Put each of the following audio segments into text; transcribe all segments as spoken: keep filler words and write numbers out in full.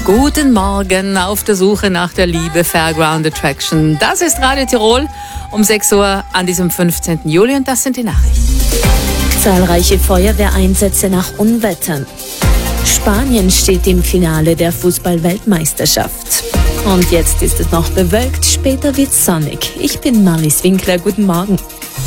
Guten Morgen, auf der Suche nach der Liebe, Fairground Attraction. Das ist Radio Tirol um sechs Uhr an diesem fünfzehnten Juli und das sind die Nachrichten. Zahlreiche Feuerwehreinsätze nach Unwettern. Spanien steht im Finale der Fußball-Weltmeisterschaft. Und jetzt ist es noch bewölkt, später wird's sonnig. Ich bin Marlies Winkler, guten Morgen.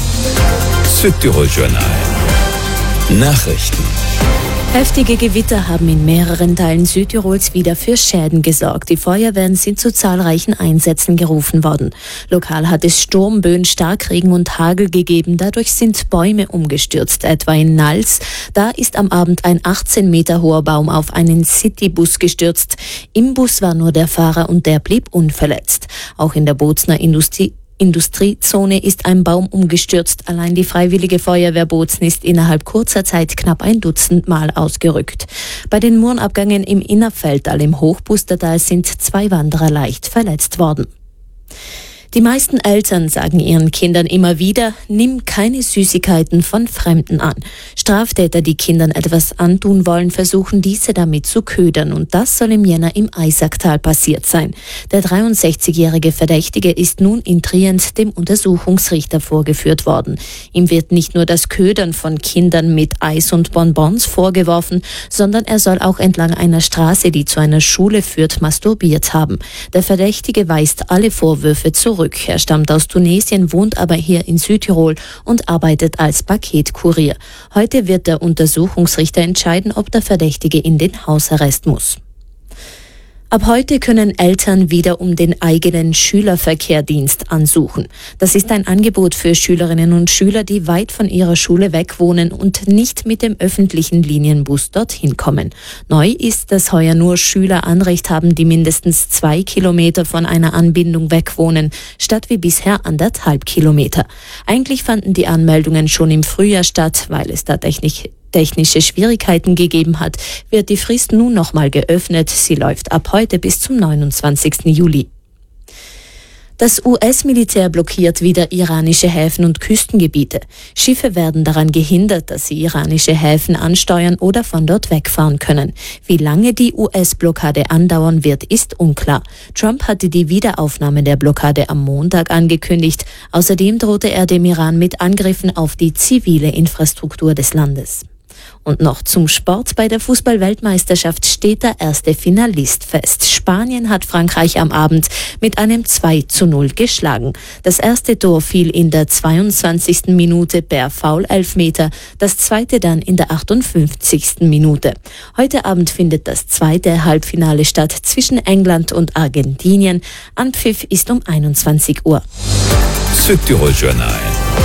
Südtirol Journal. Nachrichten. Heftige Gewitter haben in mehreren Teilen Südtirols wieder für Schäden gesorgt. Die Feuerwehren sind zu zahlreichen Einsätzen gerufen worden. Lokal hat es Sturmböen, Starkregen und Hagel gegeben. Dadurch sind Bäume umgestürzt, etwa in Nals. Da ist am Abend ein achtzehn Meter hoher Baum auf einen Citybus gestürzt. Im Bus war nur der Fahrer und der blieb unverletzt. Auch in der Bozner Industrie Industriezone ist ein Baum umgestürzt. Allein die Freiwillige Feuerwehr Bozen ist innerhalb kurzer Zeit knapp ein Dutzend Mal ausgerückt. Bei den Murnabgängen im Innerfeldtal im Hochbustertal sind zwei Wanderer leicht verletzt worden. Die meisten Eltern sagen ihren Kindern immer wieder, nimm keine Süßigkeiten von Fremden an. Straftäter, die Kindern etwas antun wollen, versuchen diese damit zu ködern und das soll im Jänner im Eisacktal passiert sein. Der dreiundsechzigjährige Verdächtige ist nun in Trient dem Untersuchungsrichter vorgeführt worden. Ihm wird nicht nur das Ködern von Kindern mit Eis und Bonbons vorgeworfen, sondern er soll auch entlang einer Straße, die zu einer Schule führt, masturbiert haben. Der Verdächtige weist alle Vorwürfe zurück. Er stammt aus Tunesien, wohnt aber hier in Südtirol und arbeitet als Paketkurier. Heute wird der Untersuchungsrichter entscheiden, ob der Verdächtige in den Hausarrest muss. Ab heute können Eltern wieder um den eigenen Schülerverkehrdienst ansuchen. Das ist ein Angebot für Schülerinnen und Schüler, die weit von ihrer Schule weg wohnen und nicht mit dem öffentlichen Linienbus dorthin kommen. Neu ist, dass heuer nur Schüler Anrecht haben, die mindestens zwei Kilometer von einer Anbindung weg wohnen, statt wie bisher anderthalb Kilometer. Eigentlich fanden die Anmeldungen schon im Frühjahr statt, weil es da technisch technische Schwierigkeiten gegeben hat, wird die Frist nun nochmal geöffnet. Sie läuft ab heute bis zum neunundzwanzigsten Juli. Das U S-Militär blockiert wieder iranische Häfen und Küstengebiete. Schiffe werden daran gehindert, dass sie iranische Häfen ansteuern oder von dort wegfahren können. Wie lange die U S-Blockade andauern wird, ist unklar. Trump hatte die Wiederaufnahme der Blockade am Montag angekündigt. Außerdem drohte er dem Iran mit Angriffen auf die zivile Infrastruktur des Landes. Und noch zum Sport. Bei der Fußball-Weltmeisterschaft steht der erste Finalist fest. Spanien hat Frankreich am Abend mit einem zwei zu null geschlagen. Das erste Tor fiel in der zweiundzwanzigsten Minute per Foul-Elfmeter, das zweite dann in der achtundfünfzigsten Minute. Heute Abend findet das zweite Halbfinale statt zwischen England und Argentinien. Anpfiff ist um einundzwanzig Uhr. Südtirol Journal.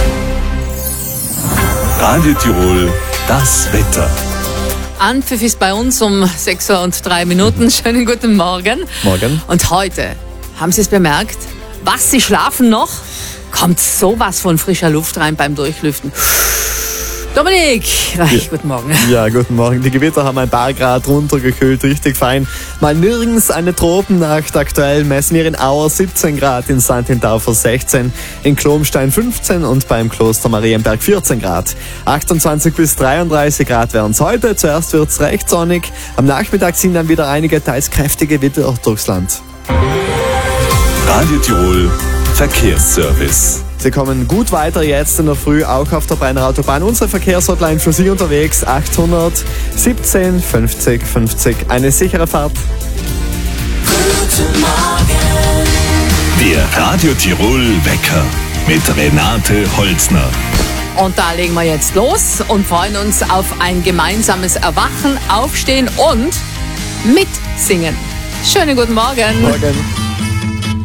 Radio Tirol. Das Wetter. Anpfiff ist bei uns um sechs Uhr und drei Minuten. Schönen guten Morgen. Morgen. Und heute, haben Sie es bemerkt, was, Sie schlafen noch? Kommt sowas von frischer Luft rein beim Durchlüften. Dominik, Ach, ja. Guten Morgen. Ja, guten Morgen. Die Gewitter haben ein paar Grad runtergekühlt, richtig fein. Mal nirgends eine Tropennacht. Aktuell messen wir in Auer siebzehn Grad, in Sankt Taufer sechzehn, in Klomstein fünfzehn und beim Kloster Marienberg vierzehn Grad. achtundzwanzig bis dreiunddreißig Grad werden es heute. Zuerst wird es recht sonnig. Am Nachmittag sind dann wieder einige teils kräftige Gewitter durchs Land. Radio Tirol Verkehrsservice. Sie kommen gut weiter jetzt in der Früh, auch auf der Brenner Autobahn. Unsere Verkehrshotline für Sie unterwegs, achthundert siebzehn fünfzig fünfzig. Eine sichere Fahrt. Guten Morgen. Der Radio Tirol Wecker mit Renate Holzner. Und da legen wir jetzt los und freuen uns auf ein gemeinsames Erwachen, Aufstehen und Mitsingen. Schönen guten Morgen. Morgen.